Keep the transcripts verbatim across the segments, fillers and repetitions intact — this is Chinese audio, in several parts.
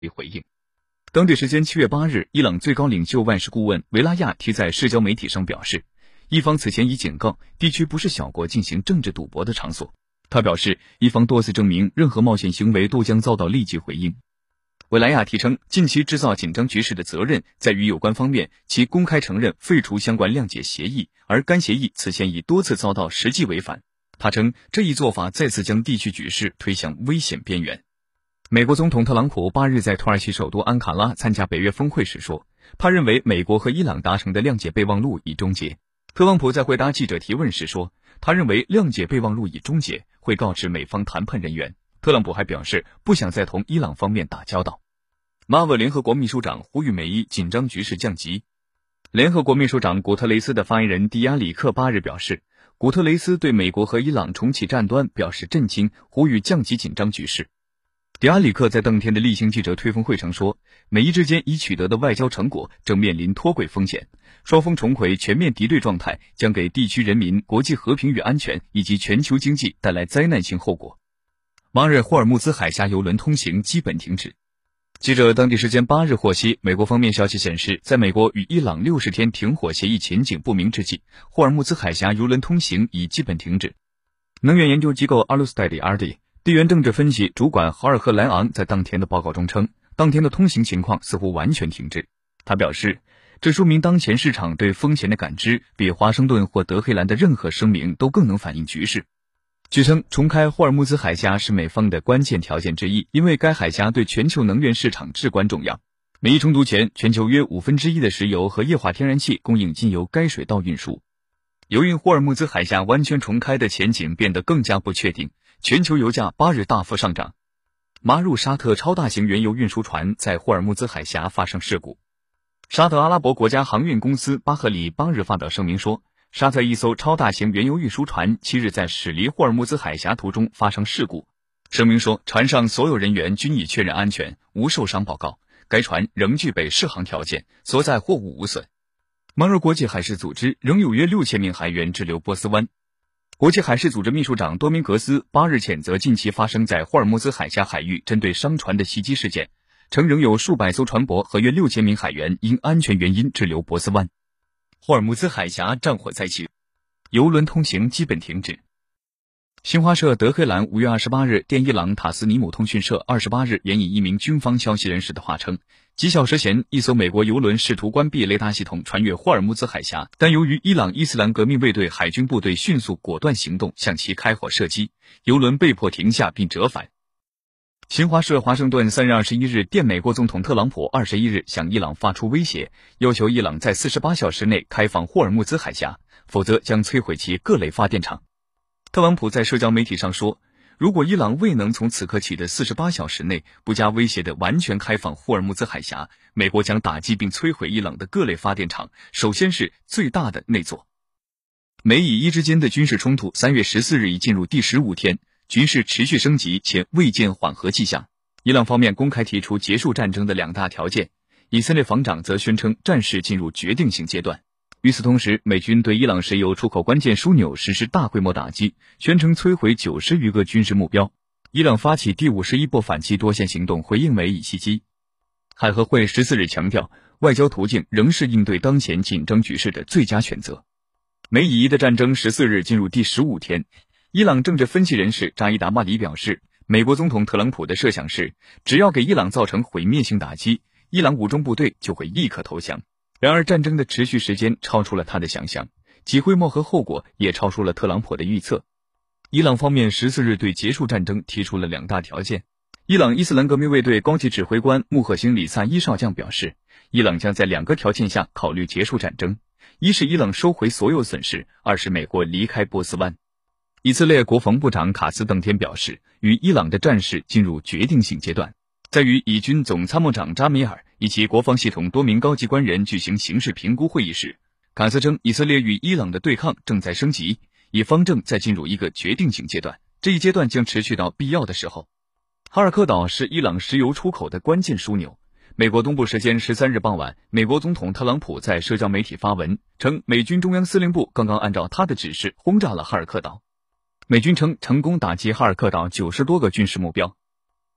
回应。当地时间七月八日，伊朗最高领袖万事顾问维拉亚提在社交媒体上表示，伊方此前已警告，地区不是小国进行政治赌博的场所。他表示，伊方多次证明，任何冒险行为都将遭到立即回应。维拉亚提称，近期制造紧张局势的责任在于有关方面，其公开承认废除相关谅解协议，而该协议此前已多次遭到实际违反。他称，这一做法再次将地区局势推向危险边缘。美国总统特朗普八日在土耳其首都安卡拉参加北约峰会时说，他认为美国和伊朗达成的谅解备忘录已终结。特朗普在回答记者提问时说，他认为谅解备忘录已终结，会告知美方谈判人员。特朗普还表示，不想再同伊朗方面打交道。马瓦联合国秘书长呼吁美伊紧张局势降级。联合国秘书长古特雷斯的发言人迪亚里克八日表示，古特雷斯对美国和伊朗重启战端表示震惊，呼吁降级紧张局势。迪亚里克在当天的例行记者推风会上说，美伊之间已取得的外交成果正面临脱轨风险，双方重回全面敌对状态将给地区人民、国际和平与安全以及全球经济带来灾难性后果。八日，霍尔木兹海峡邮轮通行基本停止。记者当地时间八日获悉，美国方面消息显示，在美国与伊朗六十天停火协议前景不明之际，霍尔木兹海峡邮轮通行已基本停止。能源研究机构阿鲁斯泰里 R D 地缘政治分析主管豪尔赫莱昂在当天的报告中称，当天的通行情况似乎完全停滞。他表示，这说明当前市场对风险的感知比华盛顿或德黑兰的任何声明都更能反映局势。据称，重开霍尔木兹海峡是美方的关键条件之一，因为该海峡对全球能源市场至关重要。美伊冲突前，全球约五分之一的石油和液化天然气供应经由该水道运输。由于霍尔木兹海峡完全重开的前景变得更加不确定，全球油价八日大幅上涨。马入沙特超大型原油运输船在霍尔木兹海峡发生事故。沙特阿拉伯国家航运公司巴赫里八日发表声明说，沙特一艘超大型原油运输船七日在驶离霍尔木兹海峡途中发生事故。声明说，船上所有人员均已确认安全，无受伤报告，该船仍具备适航条件，所载货物无损。马尔国际海事组织仍有约六千名海员滞留波斯湾。国际海事组织秘书长多明格斯八日谴责近期发生在霍尔木兹海峡海域针对商船的袭击事件，称仍有数百艘船舶和约六千名海员因安全原因滞留波斯湾。霍尔木兹海峡战火再起，邮轮通行基本停止。新华社德黑兰五月二十八日电伊朗塔斯尼姆通讯社二十八日援引一名军方消息人士的话称，几小时前一艘美国邮轮试图关闭雷达系统穿越霍尔木兹海峡，但由于伊朗伊斯兰革命卫队海军部队迅速果断行动，向其开火射击，邮轮被迫停下并折返。新华社华盛顿三月二十一日电美国总统特朗普二十一日向伊朗发出威胁，要求伊朗在四十八小时内开放霍尔木兹海峡，否则将摧毁其各类发电厂。特朗普在社交媒体上说，如果伊朗未能从此刻起的四十八小时内不加威胁的完全开放霍尔木兹海峡，美国将打击并摧毁伊朗的各类发电厂，首先是最大的那座。美以伊之间的军事冲突三月十四日已进入第十五天，局势持续升级且未见缓和迹象。伊朗方面公开提出结束战争的两大条件，以色列防长则宣称战事进入决定性阶段。与此同时，美军对伊朗石油出口关键枢纽实施大规模打击，宣称摧毁九十余个军事目标。伊朗发起第五十一波反击多线行动，回应美以袭击。海合会十四日强调，外交途径仍是应对当前紧张局势的最佳选择。美以伊的战争十四日进入第十五天，伊朗政治分析人士扎伊达巴里表示，美国总统特朗普的设想是，只要给伊朗造成毁灭性打击，伊朗武装部队就会立刻投降。然而战争的持续时间超出了他的想象，其规模和后果也超出了特朗普的预测。伊朗方面十四日对结束战争提出了两大条件。伊朗伊斯兰革命卫队高级指挥官穆赫辛里萨伊少将表示，伊朗将在两个条件下考虑结束战争，一是伊朗收回所有损失，二是美国离开波斯湾。以色列国防部长卡斯当天表示，与伊朗的战事进入决定性阶段，在与以军总参谋长扎米尔以及国防系统多名高级官员举行形势评估会议时，卡斯称以色列与伊朗的对抗正在升级，以方正在进入一个决定性阶段，这一阶段将持续到必要的时候。哈尔科岛是伊朗石油出口的关键枢纽。美国东部时间十三日傍晚，美国总统特朗普在社交媒体发文称，美军中央司令部刚刚按照他的指示轰炸了哈尔科岛。美军称成功打击哈尔科岛九十多个军事目标。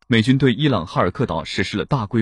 美军对伊朗哈尔克岛实施了大规